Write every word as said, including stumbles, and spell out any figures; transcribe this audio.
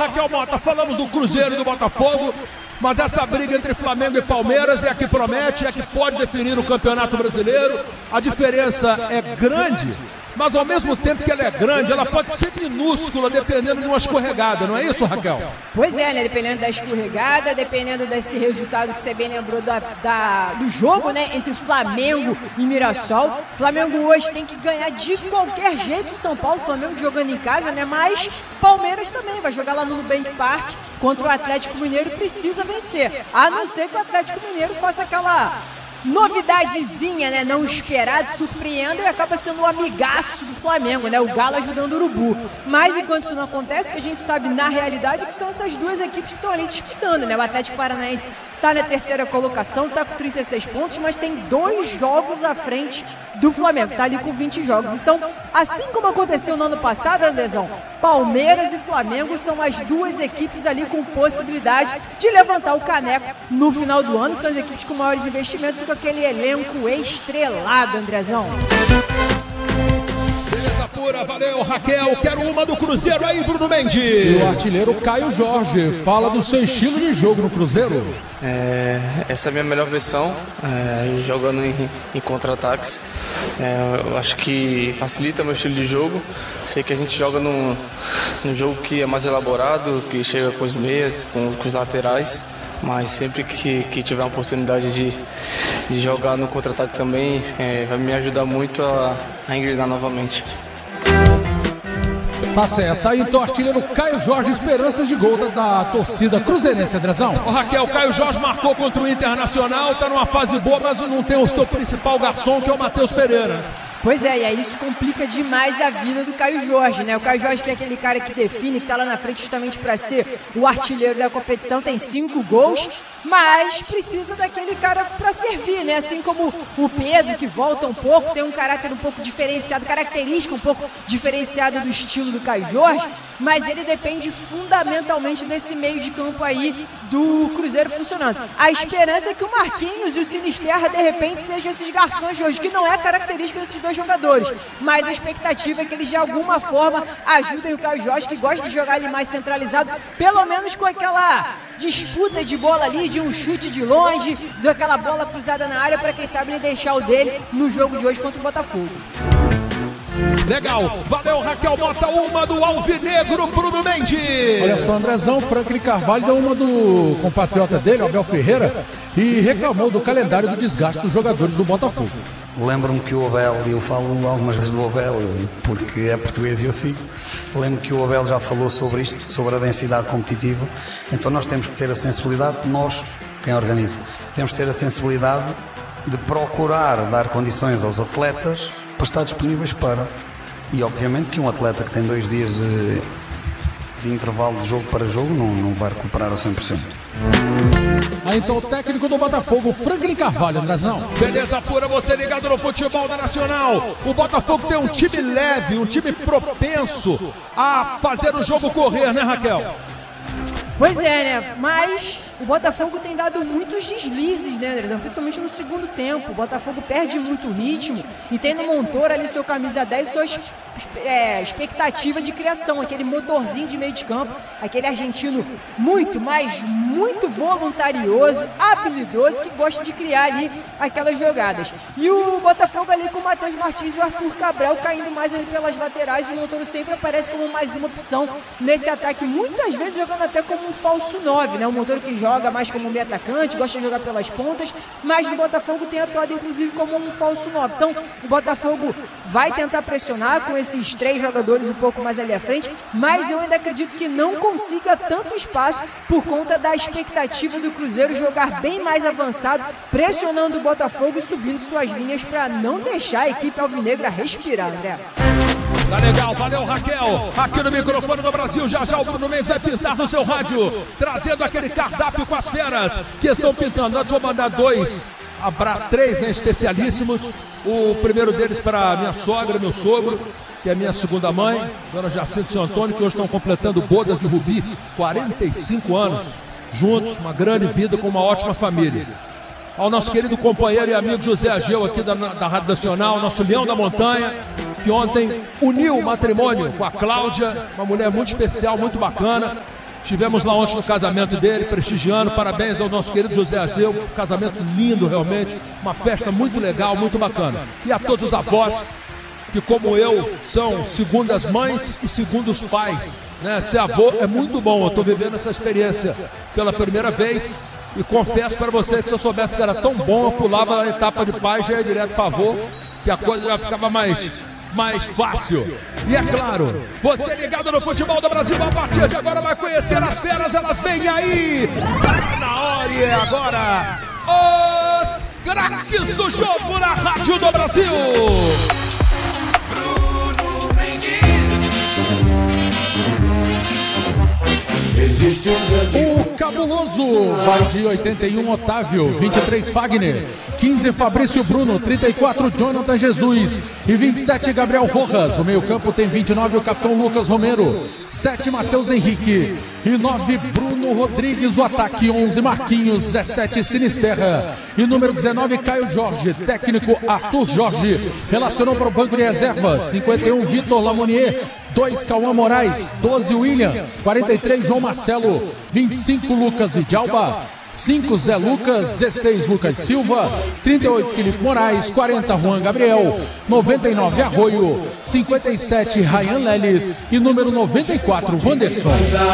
Raquel Mota, falamos do Cruzeiro e do Botafogo, mas essa briga entre Flamengo e Palmeiras é a que promete, é a que pode definir o Campeonato Brasileiro. A diferença é grande, mas ao mesmo tempo que ela é grande, ela pode ser minúscula, dependendo de uma escorregada, não é isso, Raquel? Pois é, né? Dependendo da escorregada, dependendo desse resultado que você bem lembrou da, da, do jogo, né? Entre Flamengo e Mirassol. Flamengo hoje tem que ganhar de qualquer jeito o São Paulo, Flamengo jogando em casa, né? Mas Palmeiras também vai jogar lá no Nubank Park contra o Atlético Mineiro e precisa vencer. A não ser que o Atlético Mineiro faça aquela novidadezinha, né, não esperada, surpreenda e acaba sendo um amigaço do Flamengo, né, o Galo ajudando o Urubu. Mas enquanto isso não acontece, o que a gente sabe na realidade é que são essas duas equipes que estão ali disputando, né, o Atlético Paranaense está na terceira colocação, está com trinta e seis pontos, mas tem dois jogos à frente do Flamengo, está ali com vinte jogos. Então, assim como aconteceu no ano passado, Andrezão, Palmeiras e Flamengo são as duas equipes ali com possibilidade de levantar o caneco no final do ano, são as equipes com maiores investimentos e com aquele elenco estrelado, Andrezão. Beleza pura, valeu, Raquel. Quero uma do Cruzeiro aí, Bruno Mendes. E o artilheiro Caio Jorge fala do seu estilo de jogo no Cruzeiro. É, essa é a minha melhor versão, é, jogando em, em contra-ataques. É, eu acho que facilita meu estilo de jogo. Sei que a gente joga num, num jogo que é mais elaborado, que chega com os meias, com, com os laterais. Mas sempre que, que tiver a oportunidade de, de jogar no contra-ataque também, é, vai me ajudar muito a, a engrenar novamente. Tá certo, aí então o artilheiro Caio Jorge, esperanças de gol da, da torcida cruzeirense, Andrezão. O Raquel, Caio Jorge marcou contra o Internacional, tá numa fase boa, mas não tem o seu principal garçom, que é o Matheus Pereira. Pois é, e aí isso complica demais a vida do Caio Jorge, né? O Caio Jorge, que é aquele cara que define, que tá lá na frente justamente para ser o artilheiro da competição, tem cinco gols, mas precisa daquele cara para servir, né? Assim como o Pedro, que volta um pouco, tem um caráter um pouco diferenciado, característica um pouco diferenciada do estilo do Caio Jorge, mas ele depende fundamentalmente desse meio de campo aí do Cruzeiro funcionando. A esperança é que o Marquinhos e o Sinisterra, de repente, sejam esses garçons de hoje, que não é característica desses dois jogadores, mas a expectativa é que eles de alguma forma ajudem o Caio Jorge, que gosta de jogar ali mais centralizado, pelo menos com aquela disputa de bola ali, de um chute de longe, daquela bola cruzada na área, para quem sabe ele deixar o dele no jogo de hoje contra o Botafogo. Legal, valeu, Raquel Mota, uma do Alvinegro, Bruno Mendes. Olha só, Andrezão, Franklin Carvalho deu uma do compatriota dele, Abel Ferreira, e reclamou do calendário do desgaste dos jogadores do Botafogo. Lembro-me que o Abel, e eu falo algumas vezes do Abel, porque é português e eu sigo, lembro que o Abel já falou sobre isto, sobre a densidade competitiva, então nós temos que ter a sensibilidade, nós, quem organiza, temos que ter a sensibilidade de procurar dar condições aos atletas para estar disponíveis para. E obviamente que um atleta que tem dois dias de, de intervalo de jogo para jogo não, não vai recuperar a cem por cento. Aí então o técnico do Botafogo, Franklin Carvalho, Andrezão. Beleza pura, você ligado no futebol da Nacional. O Botafogo tem um time leve, um time propenso a fazer o jogo correr, né, Raquel? Pois é, né? Mas o Botafogo tem dado muitos deslizes, né, Andrezão? Principalmente no segundo tempo. O Botafogo perde muito ritmo e tem no Montoro ali seu camisa dez, sua é, expectativa de criação, aquele motorzinho de meio de campo, aquele argentino muito, mas muito voluntarioso, habilidoso, que gosta de criar ali aquelas jogadas. E o Botafogo ali com o Matheus Martins e o Arthur Cabral caindo mais ali pelas laterais, e o Montoro sempre aparece como mais uma opção nesse ataque, muitas vezes jogando até como um falso nove, né? O Montoro que joga mais como um meio atacante, gosta de jogar pelas pontas, mas no Botafogo tem atuado inclusive como um falso nove. Então o Botafogo vai tentar pressionar com esses três jogadores um pouco mais ali à frente, mas eu ainda acredito que não consiga tanto espaço por conta da expectativa do Cruzeiro jogar bem mais avançado, pressionando o Botafogo e subindo suas linhas para não deixar a equipe alvinegra respirar, André. Tá legal, valeu, Raquel. Aqui no microfone do Brasil, já já o Bruno Mendes vai pintar no seu rádio, trazendo aquele cardápio com as feras que estão pintando. Nós vamos mandar dois, abra, três, né, especialíssimos. O primeiro deles para minha sogra, meu sogro, que é minha segunda mãe, dona Jacinto Seu Antônio, que hoje estão completando bodas de Rubi, quarenta e cinco anos, juntos, uma grande vida com uma ótima família. Ao nosso querido companheiro e amigo José Ageu, aqui da, da Rádio Nacional, nosso Leão da Montanha, que ontem uniu o matrimônio com a Cláudia, uma mulher muito especial, muito bacana. Estivemos lá ontem no casamento dele, prestigiando. Parabéns ao nosso querido José Ageu. Um casamento lindo, realmente. Uma festa muito legal, muito bacana. E a todos os avós, que como eu, são segundas mães e segundos pais. Né? Ser avô é muito bom. Eu estou vivendo essa experiência pela primeira vez. E confesso para vocês, se eu soubesse que era tão bom, eu pulava a etapa de pai, já ia direto para avô, que a coisa já ficava mais... mais fácil. E é claro, você ligado no futebol do Brasil, a partir de agora vai conhecer as feras, elas vêm aí. Tá na hora e é agora os craques do jogo na Rádio do Brasil. Bruno Mendes. Existe um o cabuloso vai de oitenta e um Otávio, vinte e três Fagner, quinze Fabrício Bruno, trinta e quatro Jonathan Jesus e vinte e sete Gabriel Rojas. O meio campo tem vinte e nove o capitão Lucas Romero, sete Matheus Henrique e nove Bruno Rodrigues. O ataque onze Marquinhos, dezessete Sinisterra e número dezenove Caio Jorge. Técnico Arthur Jorge. Relacionou para o banco de reservas cinquenta e um Vitor Lamonier, dois Cauã Moraes, doze William, quarenta e três João Marcelo, vinte e cinco Lucas Vidalba, cinco Zé Lucas, dezesseis Lucas Silva, trinta e oito Felipe Moraes, quarenta Juan Gabriel, noventa e nove Arroio, cinquenta e sete Ryan Leles e número noventa e quatro Wanderson.